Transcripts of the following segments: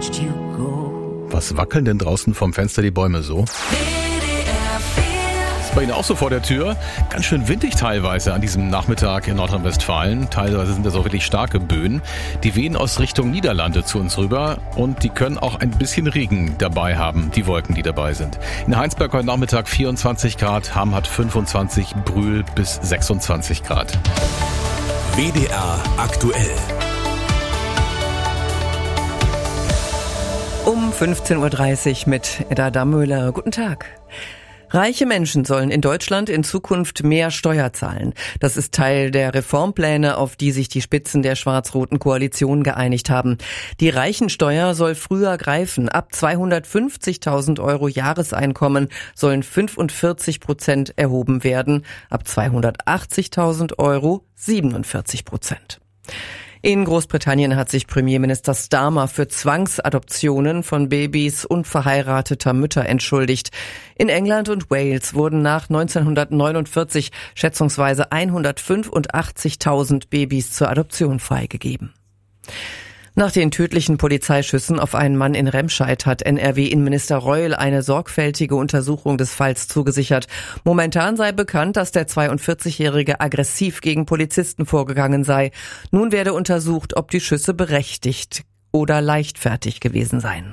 Was wackeln denn draußen vom Fenster die Bäume so? Ist bei Ihnen auch so vor der Tür? Ganz schön windig teilweise an diesem Nachmittag in Nordrhein-Westfalen. Teilweise sind das auch wirklich starke Böen. Die wehen aus Richtung Niederlande zu uns rüber und die können auch ein bisschen Regen dabei haben, die Wolken, die dabei sind. In Heinsberg heute Nachmittag 24 Grad, Hamm hat 25, Brühl bis 26 Grad. WDR aktuell. Um 15.30 Uhr mit Edda Dammöhler. Guten Tag. Reiche Menschen sollen in Deutschland in Zukunft mehr Steuer zahlen. Das ist Teil der Reformpläne, auf die sich die Spitzen der schwarz-roten Koalition geeinigt haben. Die Reichensteuer soll früher greifen. Ab 250.000 € Jahreseinkommen sollen 45% erhoben werden. Ab 280.000 € 47%. In Großbritannien hat sich Premierminister Starmer für Zwangsadoptionen von Babys unverheirateter Mütter entschuldigt. In England und Wales wurden nach 1949 schätzungsweise 185.000 Babys zur Adoption freigegeben. Nach den tödlichen Polizeischüssen auf einen Mann in Remscheid hat NRW-Innenminister Reul eine sorgfältige Untersuchung des Falls zugesichert. Momentan sei bekannt, dass der 42-Jährige aggressiv gegen Polizisten vorgegangen sei. Nun werde untersucht, ob die Schüsse berechtigt oder leichtfertig gewesen seien.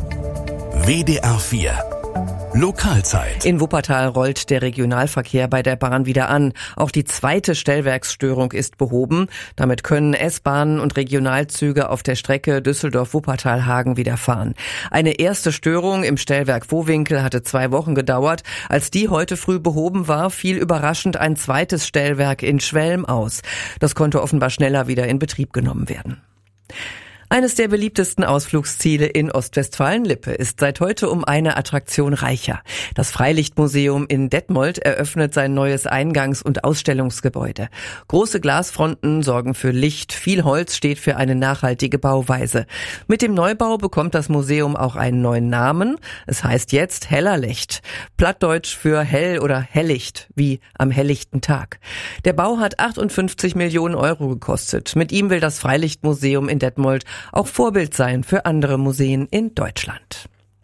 WDR 4 Lokalzeit. In Wuppertal rollt der Regionalverkehr bei der Bahn wieder an. Auch die zweite Stellwerksstörung ist behoben. Damit können S-Bahnen und Regionalzüge auf der Strecke Düsseldorf-Wuppertal-Hagen wieder fahren. Eine erste Störung im Stellwerk Vohwinkel hatte 2 Wochen gedauert. Als die heute früh behoben war, fiel überraschend ein zweites Stellwerk in Schwelm aus. Das konnte offenbar schneller wieder in Betrieb genommen werden. Eines der beliebtesten Ausflugsziele in Ostwestfalen-Lippe ist seit heute um eine Attraktion reicher. Das Freilichtmuseum in Detmold eröffnet sein neues Eingangs- und Ausstellungsgebäude. Große Glasfronten sorgen für Licht, viel Holz steht für eine nachhaltige Bauweise. Mit dem Neubau bekommt das Museum auch einen neuen Namen. Es heißt jetzt Hellerlicht. Plattdeutsch für hell oder Hellicht, wie am helllichten Tag. Der Bau hat 58 Millionen € gekostet. Mit ihm will das Freilichtmuseum in Detmold auch Vorbild sein für andere Museen in Deutschland.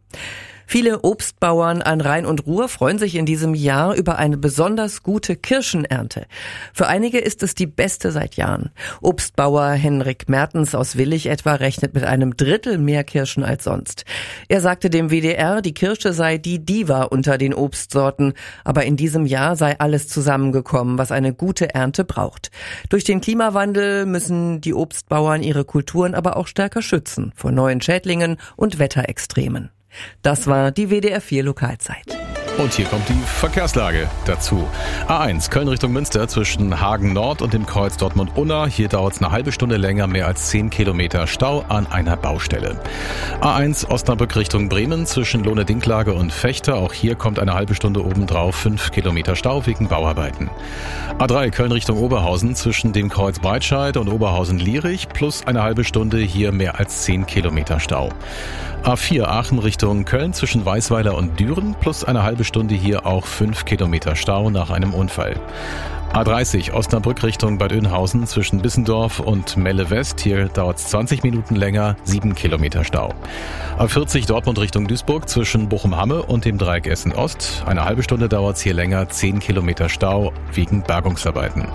Viele Obstbauern an Rhein und Ruhr freuen sich in diesem Jahr über eine besonders gute Kirschenernte. Für einige ist es die beste seit Jahren. Obstbauer Henrik Mertens aus Willich etwa rechnet mit einem Drittel mehr Kirschen als sonst. Er sagte dem WDR, die Kirsche sei die Diva unter den Obstsorten, aber in diesem Jahr sei alles zusammengekommen, was eine gute Ernte braucht. Durch den Klimawandel müssen die Obstbauern ihre Kulturen aber auch stärker schützen vor neuen Schädlingen und Wetterextremen. Das war die WDR 4 Lokalzeit. Und hier kommt die Verkehrslage dazu. A1 Köln Richtung Münster zwischen Hagen Nord und dem Kreuz Dortmund-Unna. Hier dauert es eine halbe Stunde länger, mehr als 10 Kilometer Stau an einer Baustelle. A1 Osnabrück Richtung Bremen zwischen Lohne-Dinklage und Vechta. Auch hier kommt eine halbe Stunde obendrauf, 5 Kilometer Stau wegen Bauarbeiten. A3 Köln Richtung Oberhausen zwischen dem Kreuz Breitscheid und Oberhausen-Lierich plus eine halbe Stunde, hier mehr als 10 Kilometer Stau. A4 Aachen Richtung Köln zwischen Weißweiler und Düren plus eine halbe Stunde, hier auch 5 Kilometer Stau nach einem Unfall. A30 Osnabrück Richtung Bad Oeynhausen zwischen Bissendorf und Melle West. Hier dauert es 20 Minuten länger, 7 Kilometer Stau. A40 Dortmund Richtung Duisburg zwischen Bochum-Hamme und dem Dreieck Essen-Ost. Eine halbe Stunde dauert es hier länger, 10 Kilometer Stau wegen Bergungsarbeiten.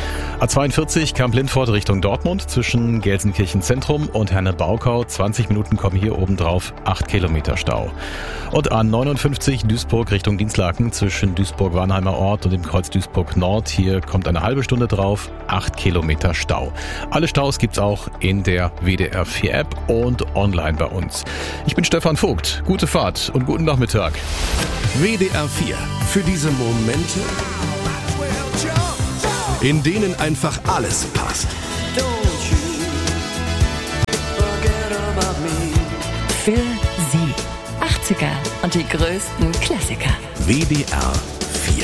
A42 Kamp-Lindfort Richtung Dortmund zwischen Gelsenkirchen Zentrum und Herne-Baukau. 20 Minuten kommen hier obendrauf, 8 Kilometer Stau. Und A59 Duisburg Richtung Dinslaken zwischen Duisburg-Warnheimer Ort und dem Kreuz Duisburg Nord. Hier kommt eine halbe Stunde drauf, 8 Kilometer Stau. Alle Staus gibt's auch in der WDR 4 App und online bei uns. Ich bin Stefan Vogt. Gute Fahrt und guten Nachmittag. WDR 4 für diese Momente, in denen einfach alles passt. Für Sie 80er und die größten Klassiker. WDR